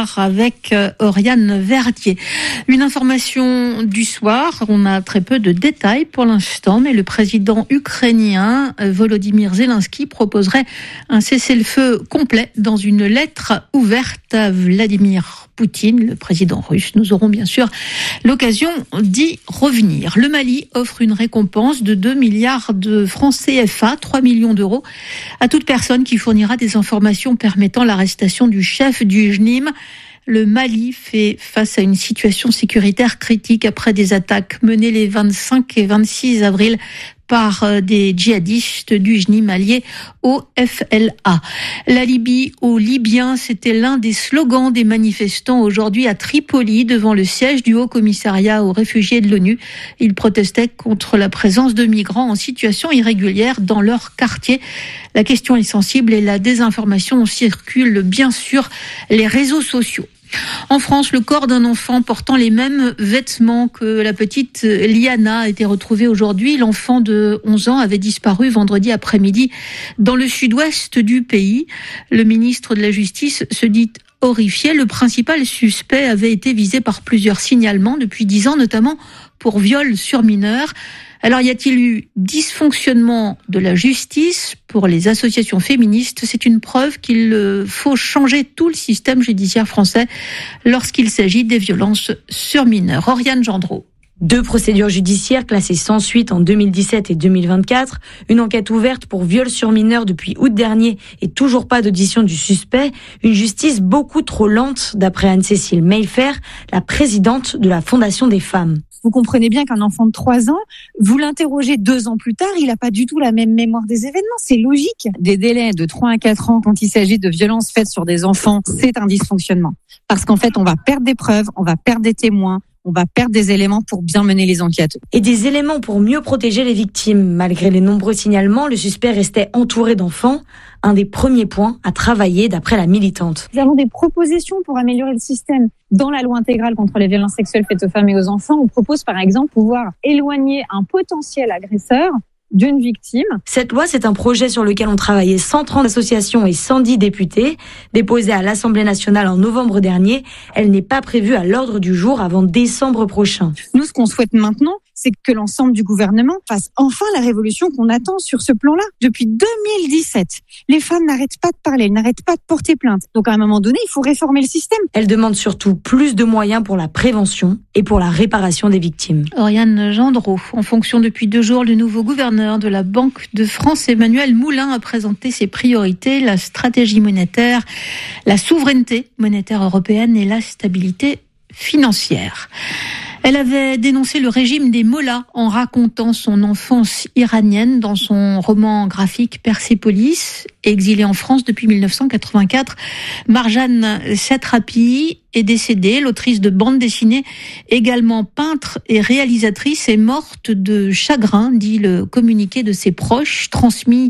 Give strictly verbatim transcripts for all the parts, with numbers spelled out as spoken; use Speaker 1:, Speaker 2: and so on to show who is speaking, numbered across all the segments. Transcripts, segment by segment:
Speaker 1: soir avec Oriane Verdier. Une information du soir, on a très peu de détails pour l'instant, mais le président ukrainien Volodymyr Zelensky proposerait un cessez-le-feu complet dans une lettre ouverte à Vladimir Poutine, le président russe. Nous aurons bien sûr l'occasion d'y revenir. Le Mali offre une récompense de deux milliards de francs C F A, trois millions d'euros, à toute personne qui fournira des informations permettant l'arrestation du chef du J N I M. Le Mali fait face à une situation sécuritaire critique après des attaques menées les vingt-cinq et vingt-six avril par des djihadistes du J N I M alliés au F L A. La Libye aux Libyens, c'était l'un des slogans des manifestants aujourd'hui à Tripoli devant le siège du Haut-Commissariat aux réfugiés de l'ONU. Ils protestaient contre la présence de migrants en situation irrégulière dans leur quartier. La question est sensible et la désinformation circule bien sur les réseaux sociaux. En France, le corps d'un enfant portant les mêmes vêtements que la petite Liana a été retrouvé aujourd'hui. L'enfant de onze ans avait disparu vendredi après-midi dans le sud-ouest du pays. Le ministre de la Justice se dit horrifié. Le principal suspect avait été visé par plusieurs signalements depuis dix ans, notamment pour viol sur mineur. Alors, y a-t-il eu dysfonctionnement de la justice pour les associations féministes ? C'est une preuve qu'il faut changer tout le système judiciaire français lorsqu'il s'agit des violences sur mineurs. Oriane Gendreau.
Speaker 2: Deux procédures judiciaires classées sans suite en deux mille dix-sept et deux mille vingt-quatre, une enquête ouverte pour viol sur mineur depuis août dernier et toujours pas d'audition du suspect, une justice beaucoup trop lente d'après Anne-Cécile Mayfair, la présidente de la Fondation des femmes.
Speaker 3: Vous comprenez bien qu'un enfant de trois ans, vous l'interrogez deux ans plus tard, il n'a pas du tout la même mémoire des événements, c'est logique. Des délais de trois à quatre ans quand il s'agit de violences faites sur des enfants, c'est un dysfonctionnement. Parce qu'en fait, on va perdre des preuves, on va perdre des témoins, on va perdre des éléments pour bien mener les enquêtes.
Speaker 2: Et des éléments pour mieux protéger les victimes. Malgré les nombreux signalements, le suspect restait entouré d'enfants. Un des premiers points à travailler d'après la militante.
Speaker 3: Nous avons des propositions pour améliorer le système. Dans la loi intégrale contre les violences sexuelles faites aux femmes et aux enfants, on propose par exemple pouvoir éloigner un potentiel agresseur d'une victime.
Speaker 2: Cette loi, c'est un projet sur lequel ont travaillé cent trente associations et cent dix députés. Déposée à l'Assemblée nationale en novembre dernier, elle n'est pas prévue à l'ordre du jour avant décembre prochain.
Speaker 3: Nous, ce qu'on souhaite maintenant, c'est que l'ensemble du gouvernement fasse enfin la révolution qu'on attend sur ce plan-là. Depuis deux mille dix-sept, les femmes n'arrêtent pas de parler, elles n'arrêtent pas de porter plainte. Donc à un moment donné, il faut réformer le système.
Speaker 2: Elle demande surtout plus de moyens pour la prévention et pour la réparation des victimes.
Speaker 1: Oriane Gendreau. En fonction depuis deux jours, le nouveau gouverneur de la Banque de France, Emmanuel Moulin, a présenté ses priorités, la stratégie monétaire, la souveraineté monétaire européenne et la stabilité financière. Elle avait dénoncé le régime des mollahs en racontant son enfance iranienne dans son roman graphique Persépolis. Exilée en France depuis dix-neuf cent quatre-vingt-quatre, Marjane Satrapi est décédée. L'autrice de bande dessinée, également peintre et réalisatrice, est morte de chagrin, dit le communiqué de ses proches, transmis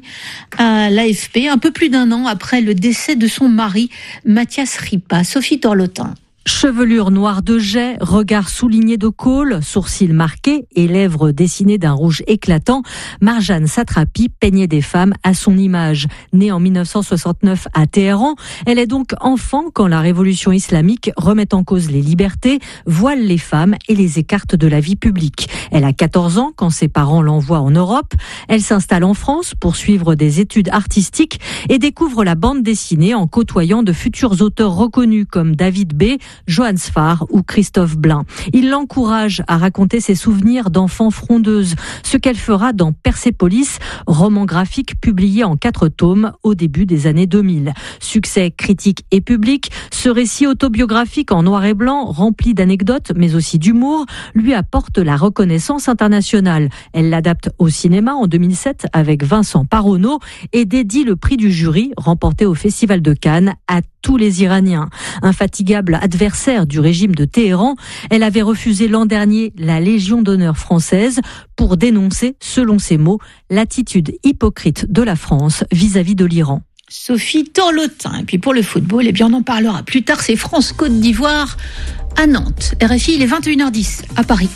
Speaker 1: à l'A F P, un peu plus d'un an après le décès de son mari, Mathias Ripa. Sophie Torlotin.
Speaker 4: Chevelure noire de jais, regard souligné de colle, sourcils marqués et lèvres dessinées d'un rouge éclatant, Marjane Satrapi peignait des femmes à son image. Née en dix-neuf cent soixante-neuf à Téhéran, elle est donc enfant quand la révolution islamique remet en cause les libertés, voile les femmes et les écarte de la vie publique. Elle a quatorze ans quand ses parents l'envoient en Europe. Elle s'installe en France pour suivre des études artistiques et découvre la bande dessinée en côtoyant de futurs auteurs reconnus comme David B., Johann Sfar ou Christophe Blain. Il l'encourage à raconter ses souvenirs d'enfant frondeuse, ce qu'elle fera dans Persépolis, roman graphique publié en quatre tomes au début des années deux mille. Succès critique et public, ce récit autobiographique en noir et blanc, rempli d'anecdotes mais aussi d'humour, lui apporte la reconnaissance internationale. Elle l'adapte au cinéma en deux mille sept avec Vincent Paronneau et dédie le prix du jury remporté au Festival de Cannes à tous les Iraniens. Infatigable adversaire du régime de Téhéran, elle avait refusé l'an dernier la Légion d'honneur française pour dénoncer, selon ses mots, l'attitude hypocrite de la France vis-à-vis de l'Iran.
Speaker 1: Sophie Torlotin. Et puis pour le football, eh bien on en parlera plus tard, c'est France-Côte d'Ivoire à Nantes. R F I, il est vingt et une heures dix à Paris.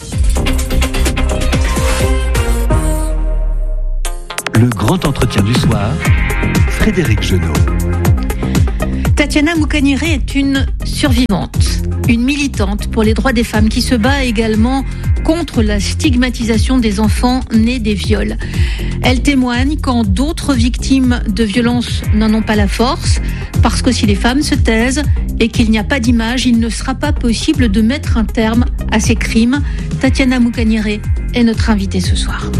Speaker 5: Le grand entretien du soir, Frédéric Genot.
Speaker 1: Tête Tatiana Mukwege est une survivante, une militante pour les droits des femmes qui se bat également contre la stigmatisation des enfants nés des viols. Elle témoigne quand d'autres victimes de violences n'en ont pas la force, parce que si les femmes se taisent et qu'il n'y a pas d'image, il ne sera pas possible de mettre un terme à ces crimes. Tatiana Mukwege est notre invitée ce soir.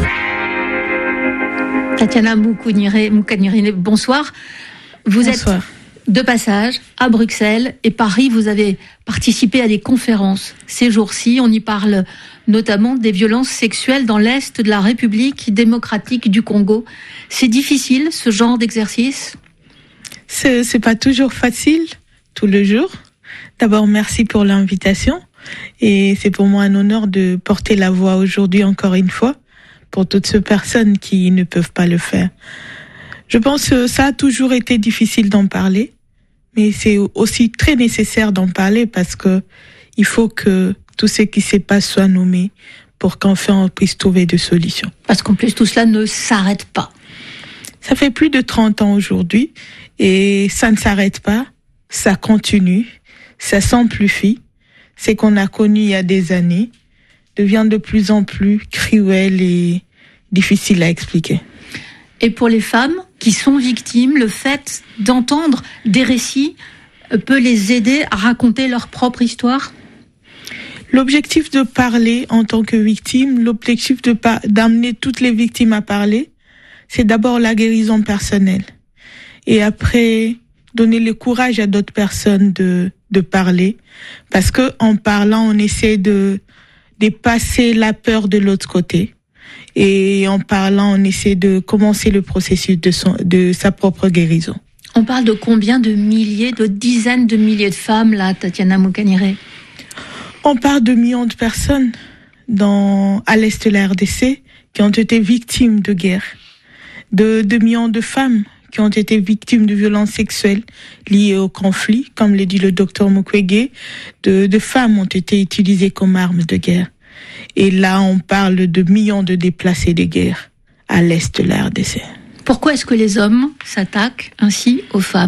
Speaker 1: Tatiana Mukwege, Mukwege, bonsoir. Vous
Speaker 5: Bonsoir.
Speaker 1: êtes de passage à Bruxelles et Paris. Vous avez participé à des conférences ces jours-ci. On y parle notamment des violences sexuelles dans l'Est de la République démocratique du Congo. C'est difficile, ce genre d'exercice ?
Speaker 5: C'est, c'est pas toujours facile, tout le jour. D'abord, merci pour l'invitation. Et c'est pour moi un honneur de porter la voix aujourd'hui encore une fois pour toutes ces personnes qui ne peuvent pas le faire. Je pense que ça a toujours été difficile d'en parler, mais c'est aussi très nécessaire d'en parler parce que il faut que tout ce qui se passe soit nommé pour qu'enfin on puisse trouver des solutions.
Speaker 1: Parce qu'en plus, tout cela ne s'arrête pas.
Speaker 5: Ça fait plus de trente ans aujourd'hui et ça ne s'arrête pas, ça continue, ça s'amplifie. Ce qu'on a connu il y a des années devient de plus en plus cruel et difficile à expliquer.
Speaker 1: Et pour les femmes qui sont victimes, le fait d'entendre des récits peut les aider à raconter leur propre histoire ?
Speaker 5: L'objectif de parler en tant que victime, l'objectif de pa- d'amener toutes les victimes à parler, c'est d'abord la guérison personnelle. Et après, donner le courage à d'autres personnes de, de parler. Parce que en parlant, on essaie de dépasser la peur de l'autre côté. Et en parlant, on essaie de commencer le processus de, son, de sa propre guérison.
Speaker 1: On parle de combien de milliers, de dizaines de milliers de femmes, là, Tatiana Mukwege ?
Speaker 5: On parle de millions de personnes dans, à l'est de la R D C qui ont été victimes de guerre. De, de millions de femmes qui ont été victimes de violences sexuelles liées au conflit, comme l'a dit le docteur Mukwege. De, de femmes ont été utilisées comme armes de guerre. Et là, on parle de millions de déplacés de guerre à l'est de la R D C.
Speaker 1: Pourquoi est-ce que les hommes s'attaquent ainsi aux femmes ?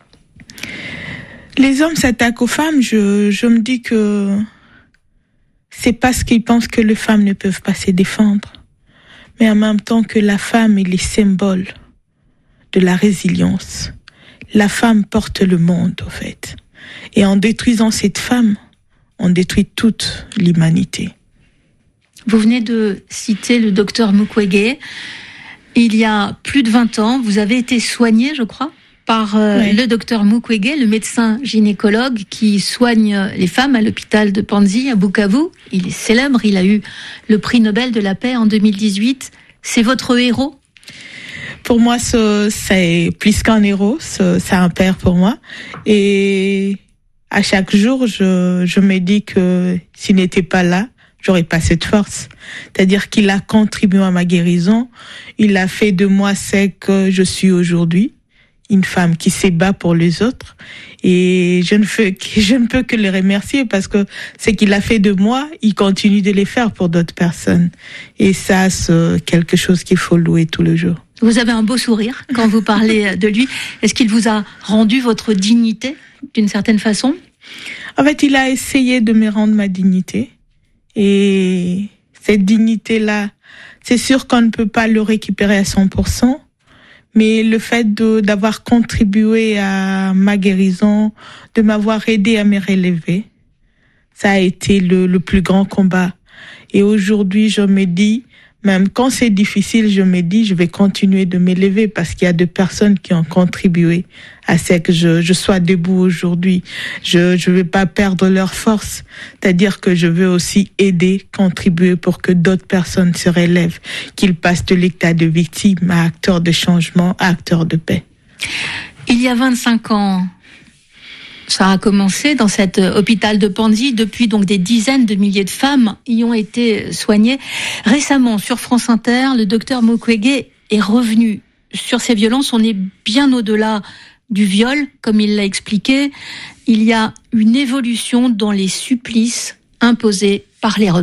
Speaker 5: Les hommes s'attaquent aux femmes, je, je me dis que c'est parce qu'ils pensent que les femmes ne peuvent pas se défendre. Mais en même temps que la femme est le symbole de la résilience. La femme porte le monde, au fait. Et en détruisant cette femme, on détruit toute l'humanité.
Speaker 1: Vous venez de citer le docteur Mukwege. Il y a plus de vingt ans, vous avez été soigné, je crois, par euh, oui. le docteur Mukwege, le médecin gynécologue qui soigne les femmes à l'hôpital de Panzi à Bukavu. Il est célèbre, il a eu le prix Nobel de la paix en deux mille dix-huit. C'est votre héros ?
Speaker 5: Pour moi, ce, c'est plus qu'un héros, ce, c'est un père pour moi. Et à chaque jour, je, je me dis que s'il n'était pas là, j'aurais pas cette force. C'est-à-dire qu'il a contribué à ma guérison. Il a fait de moi ce que je suis aujourd'hui. Une femme qui se bat pour les autres. Et je ne, fais, je ne peux que le remercier parce que ce qu'il a fait de moi, il continue de le faire pour d'autres personnes. Et ça, c'est quelque chose qu'il faut louer tous les jours.
Speaker 1: Vous avez un beau sourire quand vous parlez de lui. Est-ce qu'il vous a rendu votre dignité d'une certaine façon ?
Speaker 5: En fait, il a essayé de me rendre ma dignité. Et cette dignité-là, c'est sûr qu'on ne peut pas le récupérer à cent pour cent. Mais le fait de, d'avoir contribué à ma guérison, de m'avoir aidé à me relever, ça a été le, le plus grand combat. Et aujourd'hui, je me dis, même quand c'est difficile, je me dis, je vais continuer de m'élever parce qu'il y a des personnes qui ont contribué à ce que je, je sois debout aujourd'hui. Je je vais pas perdre leur force. C'est-à-dire que je veux aussi aider, contribuer pour que d'autres personnes se relèvent, qu'ils passent de l'état de victime à acteur de changement, à acteur de paix.
Speaker 1: Il y a vingt-cinq ans, ça a commencé dans cet hôpital de Panzi. Depuis, donc, des dizaines de milliers de femmes y ont été soignées. Récemment, sur France Inter, le docteur Mukwege est revenu sur ces violences. On est bien au-delà du viol, comme il l'a expliqué. Il y a une évolution dans les supplices imposés par les rebelles.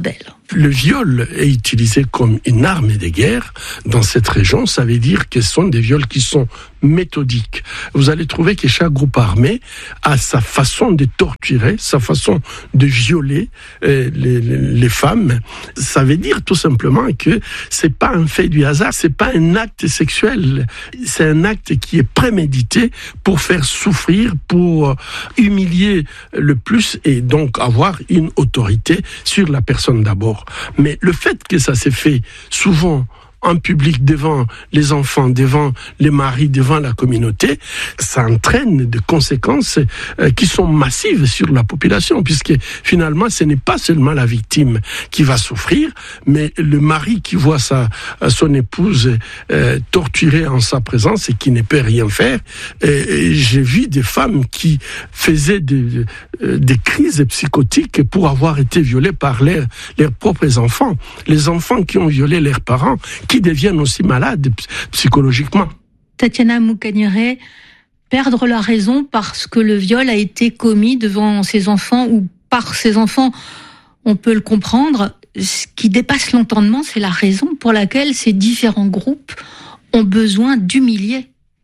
Speaker 6: le viol est utilisé comme une arme de guerre dans cette région, ça veut dire que ce sont des viols qui sont méthodiques. Vous allez trouver que chaque groupe armé a sa façon de torturer, sa façon de violer euh, les, les, les femmes. Ça veut dire tout simplement que c'est pas un fait du hasard, c'est pas un acte sexuel, c'est un acte qui est prémédité pour faire souffrir, pour humilier le plus et donc avoir une autorité sur la personne d'abord. Mais le fait que ça s'est fait souvent en public, devant les enfants, devant les maris, devant la communauté, ça entraîne des conséquences euh, qui sont massives sur la population, puisque finalement, ce n'est pas seulement la victime qui va souffrir, mais le mari qui voit sa, son épouse euh, torturée en sa présence et qui ne peut rien faire. Et, et j'ai vu des femmes qui faisaient des, des crises psychotiques pour avoir été violées par leurs, leurs propres enfants. Les enfants qui ont violé leurs parents, qui deviennent aussi malades psychologiquement.
Speaker 1: Tatiana Mukanyere, perdre la raison parce que le viol a été commis devant ses enfants ou par ses enfants, on peut le comprendre. Ce qui dépasse l'entendement, c'est la raison pour laquelle ces différents groupes ont besoin d'humilier.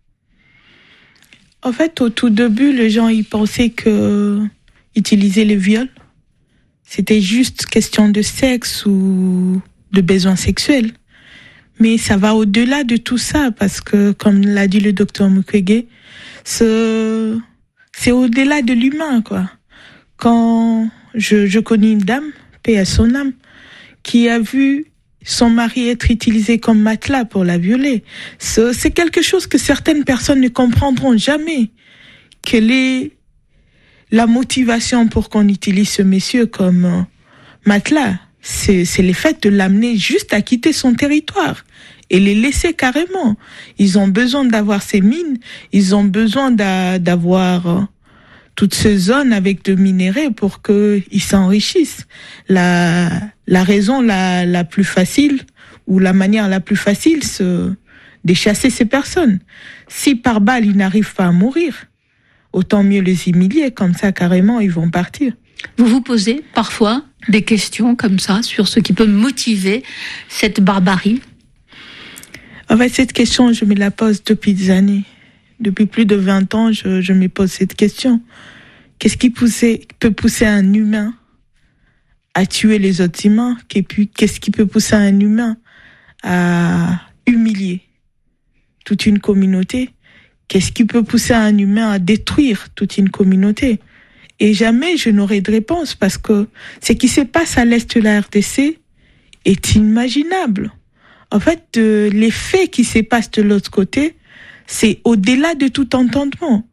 Speaker 5: En fait, au tout début, les gens y pensaient que utiliser le viol, c'était juste question de sexe ou de besoin sexuel. Mais ça va au-delà de tout ça, parce que, comme l'a dit le docteur Mukwege, c'est, c'est au-delà de l'humain, quoi. Quand je, je connais une dame, paix à son âme, qui a vu son mari être utilisé comme matelas pour la violer. C'est, c'est quelque chose que certaines personnes ne comprendront jamais. Quelle est la motivation pour qu'on utilise ce monsieur comme euh, matelas? C'est, c'est le fait de l'amener juste à quitter son territoire et les laisser carrément. Ils ont besoin d'avoir ces mines, ils ont besoin d'a, d'avoir euh, toutes ces zones avec de minéraux pour qu'ils s'enrichissent. La, la raison la, la plus facile ou la manière la plus facile, c'est de chasser ces personnes. Si par balle, ils n'arrivent pas à mourir, autant mieux les humilier, comme ça carrément ils vont partir.
Speaker 1: Vous vous posez parfois des questions comme ça sur ce qui peut motiver cette barbarie?
Speaker 5: En fait, cette question, je me la pose depuis des années. Depuis plus de vingt ans, je, je me pose cette question. Qu'est-ce qui poussait, peut pousser un humain à tuer les autres humains? Qu'est-ce qui peut pousser un humain à humilier toute une communauté? Qu'est-ce qui peut pousser un humain à détruire toute une communauté? Et jamais je n'aurai de réponse, parce que ce qui se passe à l'est de la R D C est inimaginable. En fait, euh, les faits qui se passent de l'autre côté, c'est au-delà de tout entendement.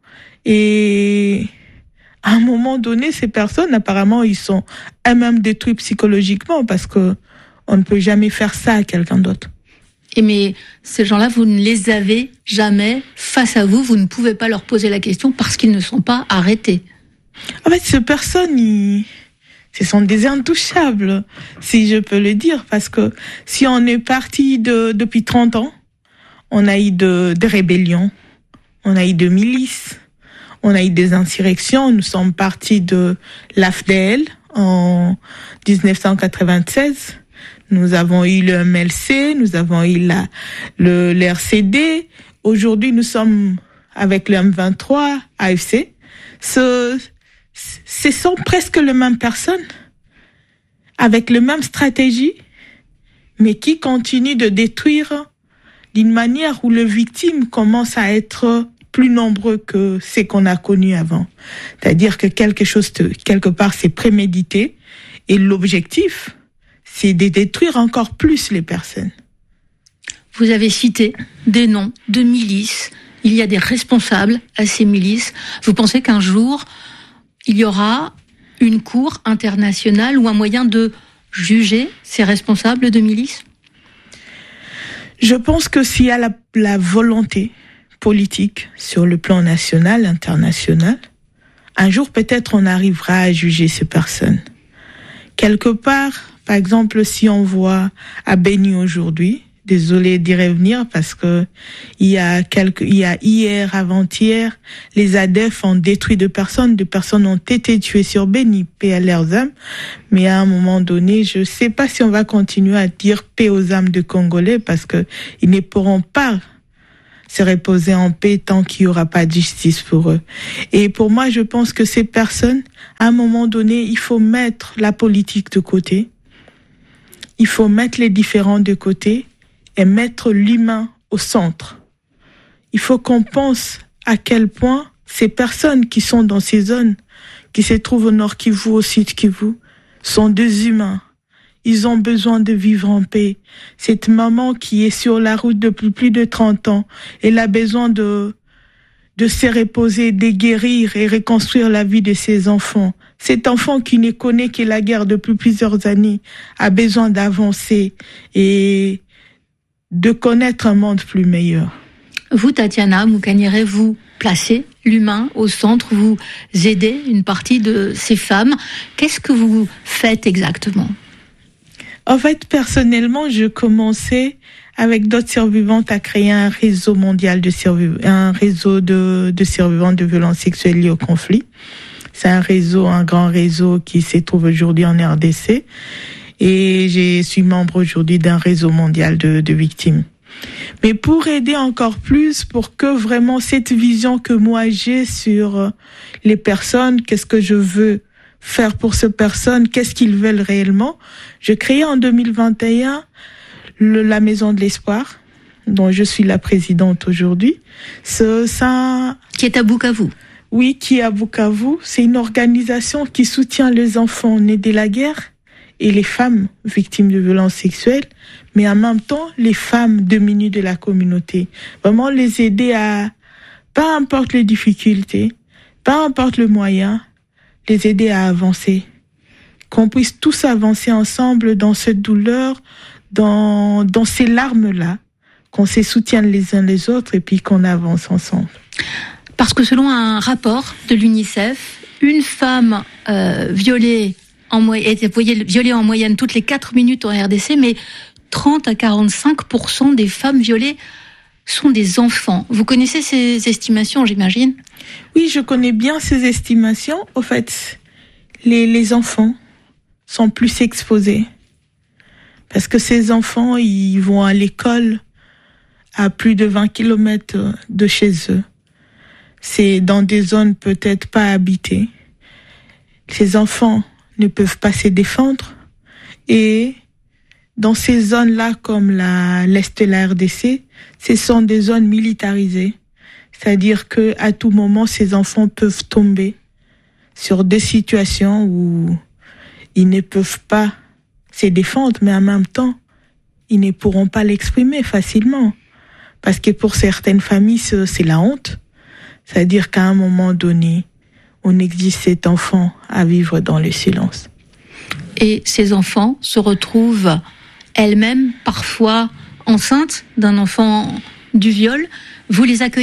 Speaker 5: Et à un moment donné, ces personnes, apparemment, ils sont eux-mêmes détruits psychologiquement, parce que on ne peut jamais faire ça à quelqu'un d'autre.
Speaker 1: Et mais ces gens-là, vous ne les avez jamais face à vous, vous ne pouvez pas leur poser la question parce qu'ils ne sont pas arrêtés.
Speaker 5: En fait, ces personnes, ils, ce sont des intouchables, si je peux le dire, parce que si on est parti de, depuis trente ans, on a eu de, de rébellions, on a eu de milices, on a eu des insurrections, nous sommes partis de l'A F D L en dix-neuf cent quatre-vingt-seize, nous avons eu le M L C, nous avons eu la, le, le R C D, aujourd'hui nous sommes avec le M vingt-trois, A F C. Ce, ce sont presque les mêmes personnes, avec les mêmes stratégies, mais qui continuent de détruire d'une manière où les victimes commencent à être plus nombreux que ce qu'on a connu avant. C'est-à-dire que quelque chose, de, quelque part, c'est prémédité, et l'objectif, c'est de détruire encore plus les personnes.
Speaker 1: Vous avez cité des noms de milices. Il y a des responsables à ces milices. Vous pensez qu'un jour, il y aura une cour internationale ou un moyen de juger ces responsables de milices?
Speaker 5: Je pense que s'il y a la, la volonté politique sur le plan national, international, un jour peut-être on arrivera à juger ces personnes. Quelque part, par exemple, si on voit à Beni aujourd'hui, Désolée d'y revenir parce que il y a quelques, il y a hier, avant-hier, les A D F ont détruit deux personnes, deux personnes ont été tuées sur Beni, paix à leurs âmes. Mais à un moment donné, je sais pas si on va continuer à dire paix aux âmes de Congolais parce que ils ne pourront pas se reposer en paix tant qu'il y aura pas de justice pour eux. Et pour moi, je pense que ces personnes, à un moment donné, il faut mettre la politique de côté. Il faut mettre les différends de côté et mettre l'humain au centre. Il faut qu'on pense à quel point ces personnes qui sont dans ces zones, qui se trouvent au Nord Kivu, au Sud Kivu, sont des humains. Ils ont besoin de vivre en paix. Cette maman qui est sur la route depuis plus de trente ans, elle a besoin de, de se reposer, de guérir et reconstruire la vie de ses enfants. Cet enfant qui ne connaît que la guerre depuis plusieurs années a besoin d'avancer et de connaître un monde plus meilleur.
Speaker 1: Vous, Tatiana Mukanyere, vous placez l'humain au centre, vous aidez une partie de ces femmes. Qu'est-ce que vous faites exactement ?
Speaker 5: En fait, personnellement, je commençais avec d'autres survivantes à créer un réseau mondial de survivants, un réseau de, de survivants de violences sexuelles liées au conflit. C'est un réseau, un grand réseau qui se trouve aujourd'hui en R D C. Et je suis membre aujourd'hui d'un réseau mondial de, de victimes. Mais pour aider encore plus, pour que vraiment cette vision que moi j'ai sur les personnes, qu'est-ce que je veux faire pour ces personnes, qu'est-ce qu'ils veulent réellement, je créais en deux mille vingt et un le, la Maison de l'Espoir, dont je suis la présidente aujourd'hui. Ce, ça,
Speaker 1: qui est à Bukavu.
Speaker 5: Oui, qui est à Bukavu. C'est une organisation qui soutient les enfants nés de la guerre et les femmes victimes de violences sexuelles, mais en même temps, les femmes diminuées de la communauté. Vraiment les aider à, peu importe les difficultés, peu importe le moyen, les aider à avancer. Qu'on puisse tous avancer ensemble dans cette douleur, dans, dans ces larmes-là, qu'on se soutienne les uns les autres et puis qu'on avance ensemble.
Speaker 1: Parce que selon un rapport de l'UNICEF, une femme euh, violée en moyenne, est violée en moyenne toutes les quatre minutes en R D C, mais trente à quarante-cinq pour cent des femmes violées sont des enfants. Vous connaissez ces estimations, j'imagine ?
Speaker 5: Oui, je connais bien ces estimations. Au fait, les, les enfants sont plus exposés. Parce que ces enfants, ils vont à l'école à plus de vingt kilomètres de chez eux. C'est dans des zones peut-être pas habitées. Ces enfants ne peuvent pas se défendre. Et dans ces zones-là, comme la, l'Est de la R D C, ce sont des zones militarisées. C'est-à-dire que à tout moment, ces enfants peuvent tomber sur des situations où ils ne peuvent pas se défendre, mais en même temps, ils ne pourront pas l'exprimer facilement. Parce que pour certaines familles, c'est la honte. C'est-à-dire qu'à un moment donné, on exige cet enfant à vivre dans le silence.
Speaker 1: Et ces enfants se retrouvent elles-mêmes parfois enceintes d'un enfant du viol. Vous les accueillez ?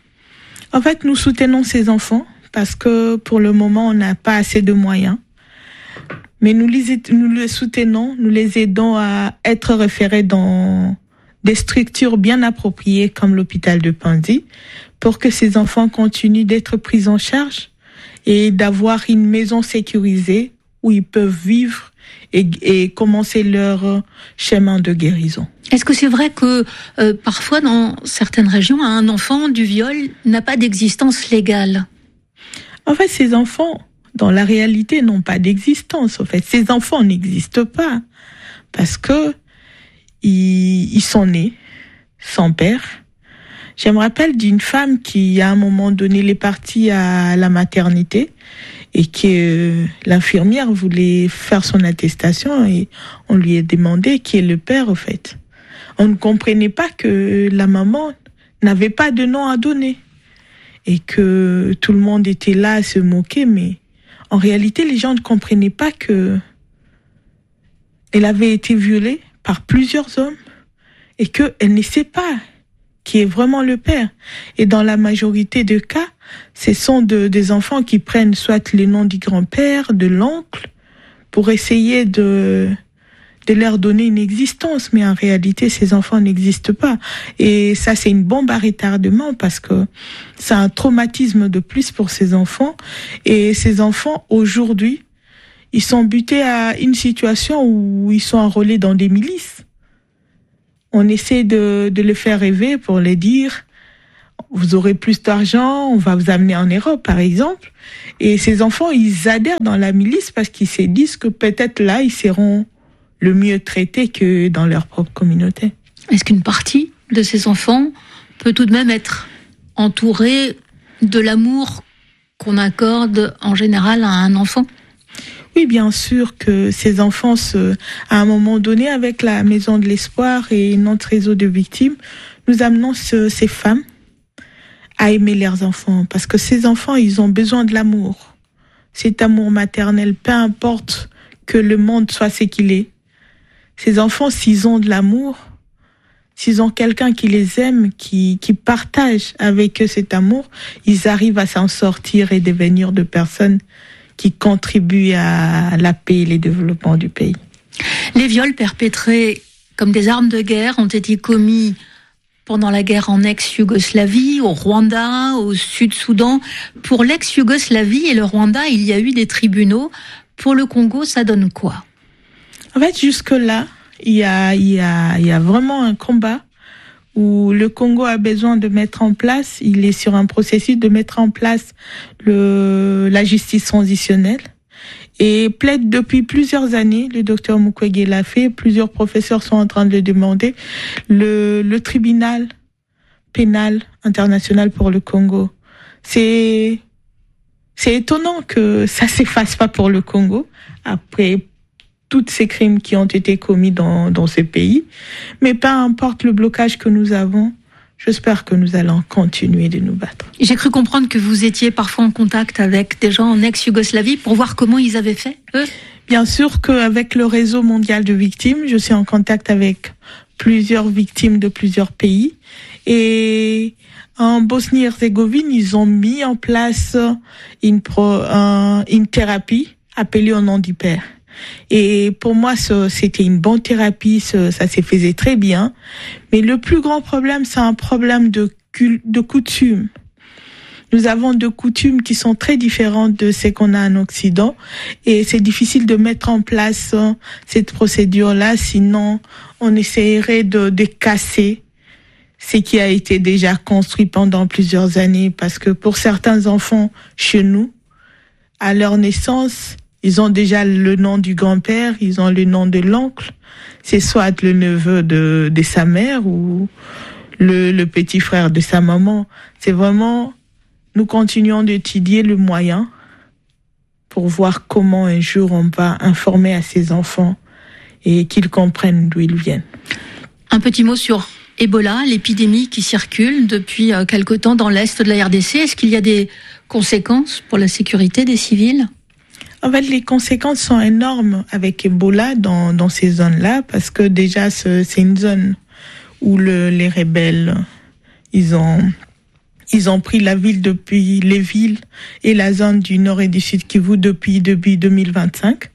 Speaker 5: En fait, nous soutenons ces enfants parce que pour le moment, on n'a pas assez de moyens. Mais nous les, nous les soutenons, nous les aidons à être référés dans des structures bien appropriées comme l'hôpital de Panzi pour que ces enfants continuent d'être pris en charge et d'avoir une maison sécurisée où ils peuvent vivre et, et commencer leur chemin de guérison.
Speaker 1: Est-ce que c'est vrai que euh, parfois dans certaines régions, un enfant du viol n'a pas d'existence légale ?
Speaker 5: En fait, ces enfants, dans la réalité, n'ont pas d'existence. En fait, ces enfants n'existent pas parce que ils, ils sont nés sans père. Je me rappelle d'une femme qui, à un moment donné, est partie à la maternité et que euh, l'infirmière voulait faire son attestation et on lui a demandé qui est le père, au fait. On ne comprenait pas que la maman n'avait pas de nom à donner et que tout le monde était là à se moquer, mais en réalité, les gens ne comprenaient pas que elle avait été violée par plusieurs hommes et qu'elle ne sait pas qui est vraiment le père. Et dans la majorité des cas, ce sont de, des enfants qui prennent soit les noms du grand-père, de l'oncle, pour essayer de, de leur donner une existence, mais en réalité, ces enfants n'existent pas. Et ça, c'est une bombe à retardement parce que c'est un traumatisme de plus pour ces enfants. Et ces enfants, aujourd'hui, ils sont butés à une situation où ils sont enrôlés dans des milices. On essaie de, de les faire rêver pour les dire, vous aurez plus d'argent, on va vous amener en Europe, par exemple. Et ces enfants, ils adhèrent dans la milice parce qu'ils se disent que peut-être là, ils seront le mieux traités que dans leur propre communauté.
Speaker 1: Est-ce qu'une partie de ces enfants peut tout de même être entourée de l'amour qu'on accorde en général à un enfant ?
Speaker 5: Oui, bien sûr que ces enfants, se, à un moment donné, avec la Maison de l'Espoir et notre réseau de victimes, nous amenons ce, ces femmes à aimer leurs enfants. Parce que ces enfants, ils ont besoin de l'amour. Cet amour maternel, peu importe que le monde soit ce qu'il est. Ces enfants, s'ils ont de l'amour, s'ils ont quelqu'un qui les aime, qui, qui partage avec eux cet amour, ils arrivent à s'en sortir et devenir de personnes qui contribuent à la paix et le développement du pays.
Speaker 1: Les viols perpétrés comme des armes de guerre ont été commis pendant la guerre en ex-Yougoslavie, au Rwanda, au Sud-Soudan. Pour l'ex-Yougoslavie et le Rwanda, il y a eu des tribunaux. Pour le Congo, ça donne quoi ?
Speaker 5: En fait, jusque-là, il y a, il y a, il y a vraiment un combat où le Congo a besoin de mettre en place, il est sur un processus de mettre en place le, la justice transitionnelle et plaide depuis plusieurs années, le docteur Mukwege l'a fait, plusieurs professeurs sont en train de le demander, le, le tribunal pénal international pour le Congo. C'est, c'est étonnant que ça s'efface pas pour le Congo après tous ces crimes qui ont été commis dans, dans ce pays. Mais peu importe le blocage que nous avons, j'espère que nous allons continuer de nous battre.
Speaker 1: J'ai cru comprendre que vous étiez parfois en contact avec des gens en ex-Yougoslavie pour voir comment ils avaient fait, eux ?
Speaker 5: Bien sûr qu'avec le réseau mondial de victimes, je suis en contact avec plusieurs victimes de plusieurs pays. Et en Bosnie-Herzégovine, ils ont mis en place une, pro, un, une thérapie appelée au nom du Père. Et pour moi, c'était une bonne thérapie, ça se faisait très bien. Mais le plus grand problème, c'est un problème de, de coutume. Nous avons des coutumes qui sont très différentes de ce qu'on a en Occident. Et c'est difficile de mettre en place cette procédure-là, sinon on essayerait de, de casser ce qui a été déjà construit pendant plusieurs années. Parce que pour certains enfants chez nous, à leur naissance, ils ont déjà le nom du grand-père, ils ont le nom de l'oncle. C'est soit le neveu de, de sa mère ou le, le petit frère de sa maman. C'est vraiment, nous continuons d'étudier le moyen pour voir comment un jour on va informer à ces enfants et qu'ils comprennent d'où ils viennent.
Speaker 1: Un petit mot sur Ebola, l'épidémie qui circule depuis quelque temps dans l'est de la R D C. Est-ce qu'il y a des conséquences pour la sécurité des civils ?
Speaker 5: En fait, les conséquences sont énormes avec Ebola dans, dans ces zones-là, parce que déjà, c'est une zone où le, les rebelles, ils ont, ils ont pris la ville depuis, les villes et la zone du nord et du sud Kivu depuis, depuis deux mille vingt-cinq.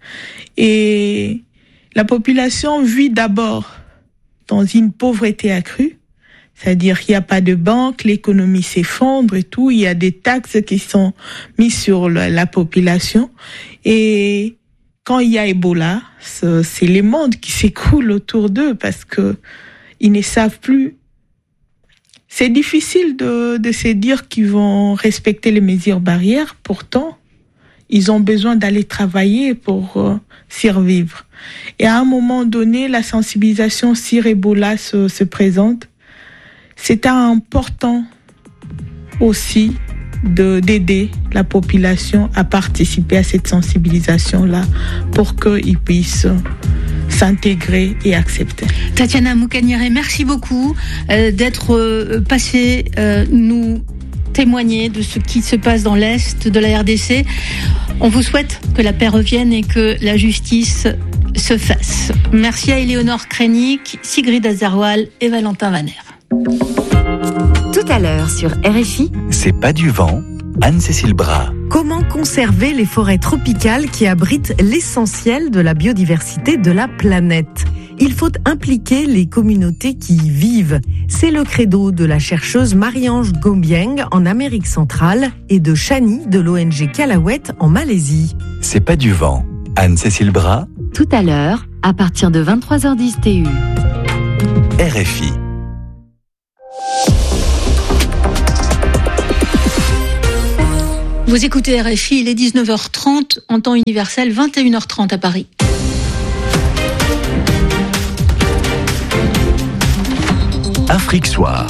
Speaker 5: Et la population vit d'abord dans une pauvreté accrue. C'est-à-dire qu'il n'y a pas de banque, l'économie s'effondre et tout. Il y a des taxes qui sont mises sur la, la population. Et quand il y a Ebola, c'est les mondes qui s'écroulent autour d'eux parce que ils ne savent plus. C'est difficile de, de se dire qu'ils vont respecter les mesures barrières. Pourtant, ils ont besoin d'aller travailler pour euh, survivre. Et à un moment donné, la sensibilisation sur Ebola se, se présente. C'est important aussi de, d'aider la population à participer à cette sensibilisation-là pour qu'ils puissent s'intégrer et accepter.
Speaker 1: Tatiana Mukanyere, merci beaucoup euh, d'être euh, passée euh, nous témoigner de ce qui se passe dans l'Est de la R D C. On vous souhaite que la paix revienne et que la justice se fasse. Merci à Éléonore Krenik, Sigrid Azarwal et Valentin Vaner.
Speaker 7: Tout à l'heure sur R F I.
Speaker 8: C'est pas du vent,
Speaker 7: Anne-Cécile Bras.
Speaker 8: Comment conserver les forêts tropicales qui abritent l'essentiel de la biodiversité de la planète ? Il faut impliquer les communautés qui y vivent. C'est le credo de la chercheuse Marie-Ange Gombieng en Amérique centrale et de Chani de l'O N G Kalawet en Malaisie.
Speaker 7: C'est pas du vent. Anne-Cécile Bras.
Speaker 9: Tout à l'heure, à partir de vingt-trois heures dix T U.
Speaker 7: R F I.
Speaker 1: Vous écoutez R F I, il est dix-neuf heures trente en temps universel, vingt et une heures trente à Paris.
Speaker 7: Afrique Soir.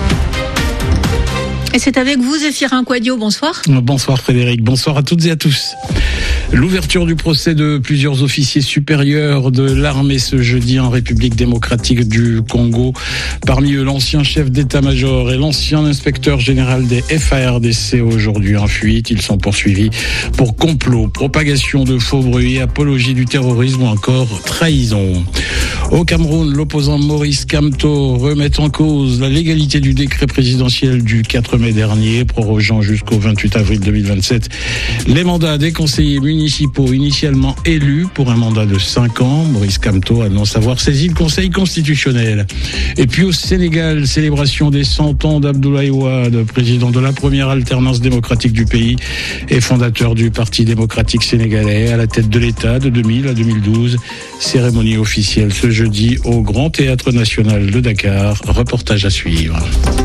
Speaker 1: Et c'est avec vous, Zéphirin Quadio, bonsoir.
Speaker 10: Bonsoir Frédéric, bonsoir à toutes et à tous. L'ouverture du procès de plusieurs officiers supérieurs de l'armée ce jeudi en République démocratique du Congo. Parmi eux, l'ancien chef d'état-major et l'ancien inspecteur général des F A R D C aujourd'hui en fuite. Ils sont poursuivis pour complot, propagation de faux bruits, apologie du terrorisme ou encore trahison. Au Cameroun, l'opposant Maurice Kamto remet en cause la légalité du décret présidentiel du quatre mai dernier, prorogeant jusqu'au vingt-huit avril deux mille vingt-sept les mandats des conseillers municipaux initialement élus pour un mandat de cinq ans. Maurice Kamto annonce avoir saisi le Conseil constitutionnel. Et puis au Sénégal, célébration des cent ans d'Abdoulaye Wade, président de la première alternance démocratique du pays et fondateur du Parti démocratique sénégalais, à la tête de l'État de deux mille à deux mille douze. Cérémonie officielle ce jeudi au Grand Théâtre National de Dakar. Reportage à suivre.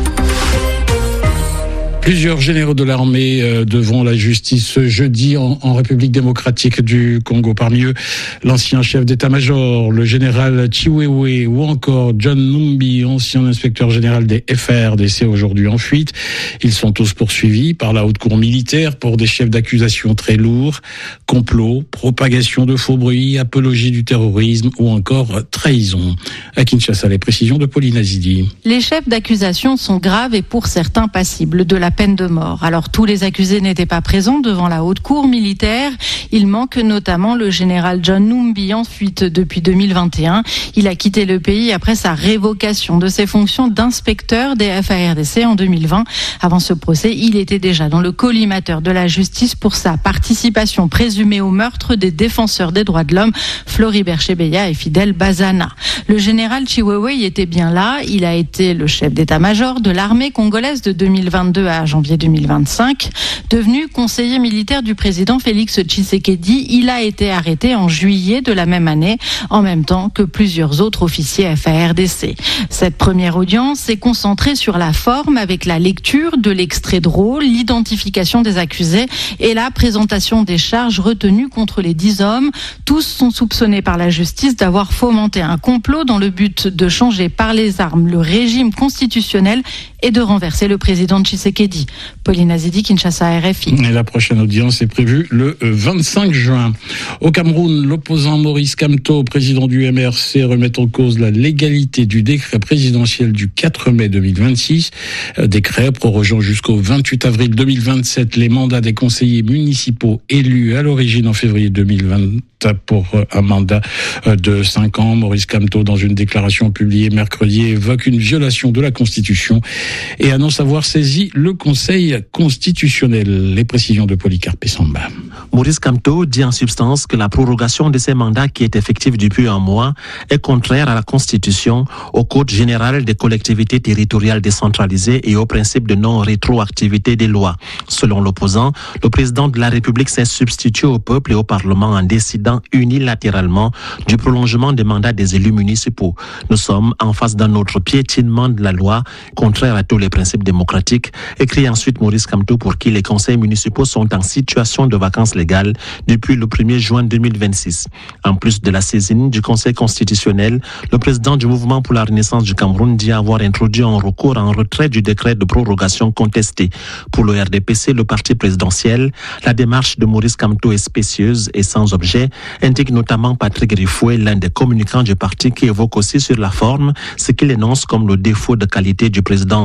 Speaker 10: Plusieurs généraux de l'armée euh, devant la justice ce jeudi en, en République démocratique du Congo. Parmi eux, l'ancien chef d'état-major, le général Chiwewe, ou encore John Numbi, ancien inspecteur général des F A R D C, aujourd'hui en fuite. Ils sont tous poursuivis par la haute cour militaire pour des chefs d'accusation très lourds: complot, propagation de faux bruits, apologie du terrorisme ou encore trahison. À Kinshasa, les précisions de Pauline Azidi.
Speaker 11: Les chefs d'accusation sont graves et pour certains passibles de la peine de mort. Alors tous les accusés n'étaient pas présents devant la haute cour militaire. Il manque notamment le général John Numbi, en fuite depuis deux mille vingt et un. Il a quitté le pays après sa révocation de ses fonctions d'inspecteur des F A R D C en deux mille vingt. Avant ce procès, il était déjà dans le collimateur de la justice pour sa participation présumée au meurtre des défenseurs des droits de l'homme Floribert Chebeya et Fidel Bazana. Le général Chiwewe y était bien là. Il a été le chef d'état-major de l'armée congolaise de deux mille vingt-deux à janvier deux mille vingt-cinq. Devenu conseiller militaire du président Félix Tshisekedi, il a été arrêté en juillet de la même année, en même temps que plusieurs autres officiers F A R D C. Cette première audience s'est concentrée sur la forme, avec la lecture de l'extrait de rôle, l'identification des accusés et la présentation des charges retenues contre les dix hommes. Tous sont soupçonnés par la justice d'avoir fomenté un complot dans le but de changer par les armes le régime constitutionnel et de renverser le président Tshisekedi. Pauline Azidi, Kinshasa, R F I.
Speaker 10: Et la prochaine audience est prévue le vingt-cinq juin. Au Cameroun, l'opposant Maurice Kamto, président du M R C, remet en cause la légalité du décret présidentiel du quatre mai deux mille vingt-six. Décret prorogeant jusqu'au vingt-huit avril deux mille vingt-sept les mandats des conseillers municipaux élus à l'origine en février deux mille vingt pour un mandat de cinq ans. Maurice Kamto, dans une déclaration publiée mercredi, évoque une violation de la Constitution et annonce avoir saisi le Conseil constitutionnel. Les précisions de Polycarpe Samba.
Speaker 12: Maurice Kamto dit en substance que la prorogation de ces mandats, qui est effective depuis un mois, est contraire à la Constitution, au Code général des collectivités territoriales décentralisées et au principe de non-rétroactivité des lois. Selon l'opposant, le président de la République s'est substitué au peuple et au Parlement en décidant unilatéralement du prolongement des mandats des élus municipaux. Nous sommes en face d'un autre piétinement de la loi, contraire à tous les principes démocratiques, écrit ensuite Maurice Kamto, pour qui les conseils municipaux sont en situation de vacances légales depuis le premier juin deux mille vingt-six. En plus de la saisine du Conseil constitutionnel, le président du Mouvement pour la Renaissance du Cameroun dit avoir introduit un recours en retrait du décret de prorogation contesté. Pour le R D P C, le parti présidentiel, la démarche de Maurice Kamto est spécieuse et sans objet, indique notamment Patrick Rifoué, l'un des communicants du parti, qui évoque aussi sur la forme ce qu'il énonce comme le défaut de qualité du président